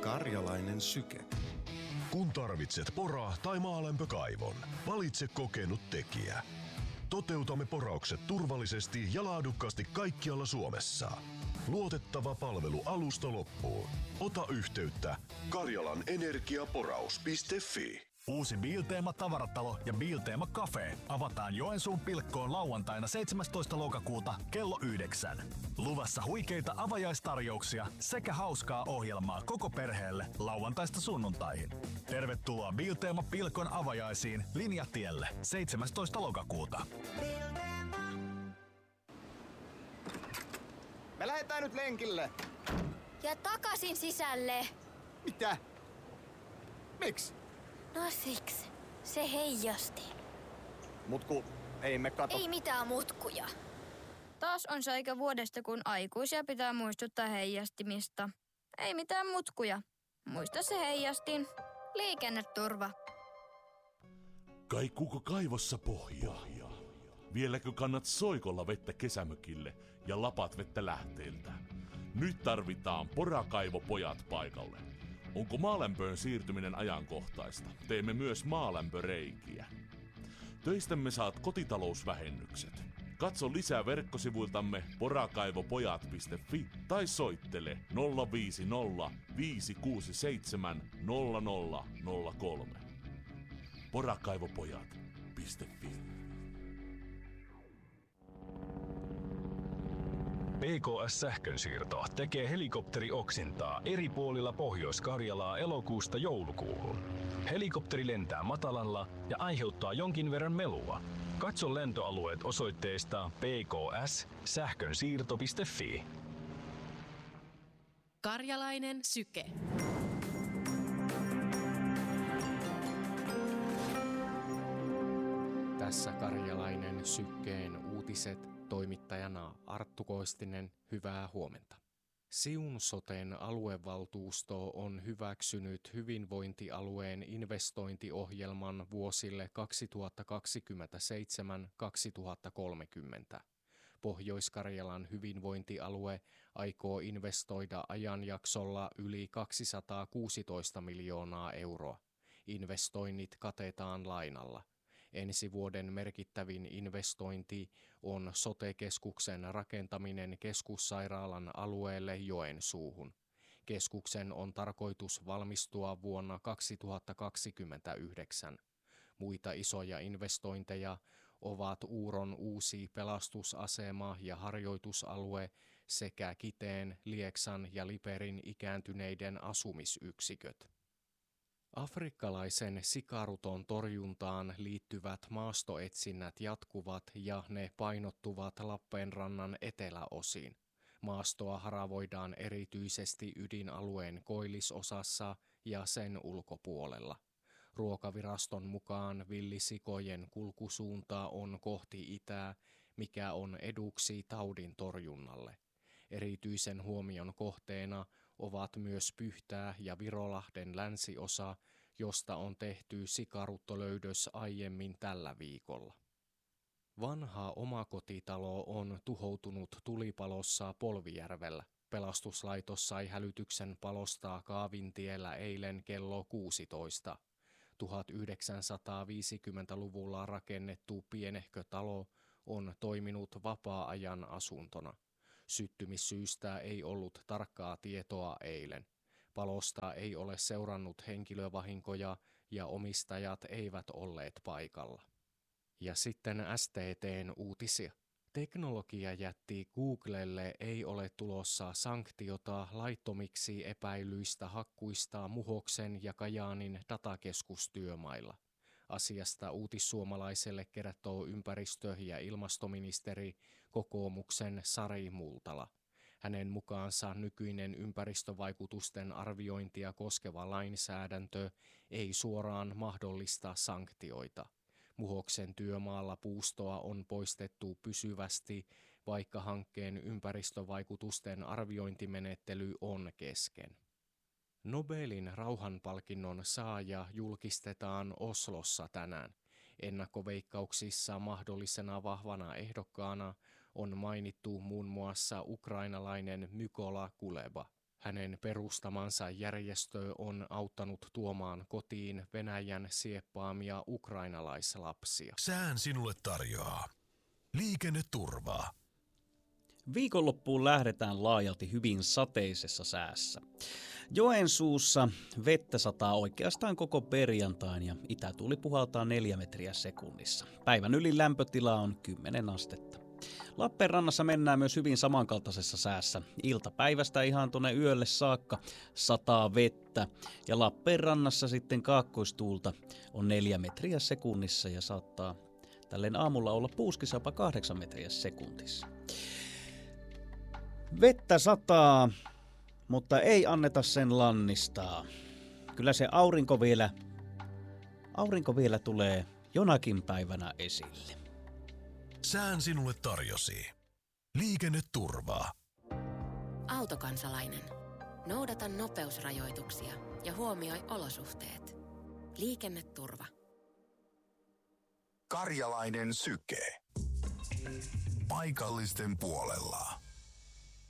Karjalainen syke. Kun tarvitset pora- tai maalämpökaivon, valitse kokenut tekijä. Toteutamme poraukset turvallisesti ja laadukkaasti kaikkialla Suomessa. Luotettava palvelu alusta loppuun. Ota yhteyttä karjalanenergiaporaus.fi. Uusi Bilteema tavaratalo ja Bilteema Cafe avataan Joensuun Pilkkoon lauantaina 17. lokakuuta kello 9. Luvassa huikeita avajaistarjouksia sekä hauskaa ohjelmaa koko perheelle lauantaista sunnuntaihin. Tervetuloa Bilteema Pilkon avajaisiin Linjatielle 17. lokakuuta. Me lähdetään nyt lenkille. Ja takaisin sisälle. Mitä? Miksi? No siksi. Se heijasti. Mutku, ei me kato. Ei mitään mutkuja. Taas on se aika vuodesta, kun aikuisia pitää muistuttaa heijastimista. Ei mitään mutkuja. Muista se heijastin. Liikenneturva. Kaikuuko kaivossa pohjaa? Vieläkö kannat soikolla vettä kesämökille ja lapat vettä lähteiltä? Nyt tarvitaan porakaivopojat paikalle. Onko maalämpöön siirtyminen ajankohtaista? Teemme myös maalämpöreikiä. Töistämme saat kotitalousvähennykset. Katso lisää verkkosivuiltamme porakaivopojat.fi tai soittele 050 567 0003. Porakaivopojat.fi. PKS-sähkönsiirto tekee helikopterioksintaa eri puolilla Pohjois-Karjalaa elokuusta joulukuuhun. Helikopteri lentää matalalla ja aiheuttaa jonkin verran melua. Katso lentoalueet osoitteesta pks-sähkönsiirto.fi. Karjalainen syke. Tässä Karjalainen sykkeen uutiset. Toimittajana Arttu Koistinen, hyvää huomenta. Siun soten aluevaltuusto on hyväksynyt hyvinvointialueen investointiohjelman vuosille 2027-2030. Pohjois-Karjalan hyvinvointialue aikoo investoida ajanjaksolla yli 216 miljoonaa euroa. Investoinnit katetaan lainalla. Ensi vuoden merkittävin investointi on sote-keskuksen rakentaminen keskussairaalan alueelle Joensuuhun. Keskuksen on tarkoitus valmistua vuonna 2029. Muita isoja investointeja ovat Uuron uusi pelastusasema ja harjoitusalue sekä Kiteen, Lieksan ja Liperin ikääntyneiden asumisyksiköt. Afrikkalaisen sikaruton torjuntaan liittyvät maastoetsinnät jatkuvat ja ne painottuvat Lappeenrannan eteläosiin. Maastoa haravoidaan erityisesti ydinalueen koillisosassa ja sen ulkopuolella. Ruokaviraston mukaan villisikojen kulkusuunta on kohti itää, mikä on eduksi taudin torjunnalle. Erityisen huomion kohteena ovat myös Pyhtää ja Virolahden länsiosa, josta on tehty sikaruttolöydös aiemmin tällä viikolla. Vanha omakotitalo on tuhoutunut tulipalossa Polvijärvellä. Pelastuslaitos sai hälytyksen palosta Kaavintiellä eilen kello 16. 1950-luvulla rakennettu pienehkö talo on toiminut vapaa-ajan asuntona. Syttymissyistä ei ollut tarkkaa tietoa eilen. Palosta ei ole seurannut henkilövahinkoja ja omistajat eivät olleet paikalla. Ja sitten STT:n uutisia. Teknologiajätti Googlelle ei ole tulossa sanktiota laittomiksi epäilyistä hakkuista Muhoksen ja Kajaanin datakeskustyömailla. Asiasta Uutissuomalaiselle kertoo ympäristö- ja ilmastoministeri kokoomuksen Sari Multala. Hänen mukaansa nykyinen ympäristövaikutusten arviointia koskeva lainsäädäntö ei suoraan mahdollista sanktioita. Muhoksen työmaalla puustoa on poistettu pysyvästi, vaikka hankkeen ympäristövaikutusten arviointimenettely on kesken. Nobelin rauhanpalkinnon saaja julkistetaan Oslossa tänään. Ennakkoveikkauksissa mahdollisena vahvana ehdokkaana on mainittu muun muassa ukrainalainen Mykola Kuleba. Hänen perustamansa järjestö on auttanut tuomaan kotiin Venäjän sieppaamia ukrainalaislapsia. Sään sinulle tarjoaa liikenneturvaa. Viikonloppuun lähdetään laajalti hyvin sateisessa säässä. Joensuussa vettä sataa oikeastaan koko perjantain ja itätuuli puhaltaa 4 metriä sekunnissa. Päivän ylin lämpötila on 10 astetta. Lappeenrannassa mennään myös hyvin samankaltaisessa säässä. Iltapäivästä ihan tuonne yölle saakka sataa vettä ja Lappeenrannassa sitten kaakkoistuulta on 4 metriä sekunnissa ja saattaa tälleen aamulla olla puuskissa jopa 8 metriä sekuntissa. Vettä sataa, mutta ei anneta sen lannistaa. Kyllä se aurinko vielä tulee jonakin päivänä esille. Sään sinulle tarjosi liikenneturvaa. Autokansalainen. Noudata nopeusrajoituksia ja huomioi olosuhteet. Liikenneturva. Karjalainen syke. Paikallisten puolella.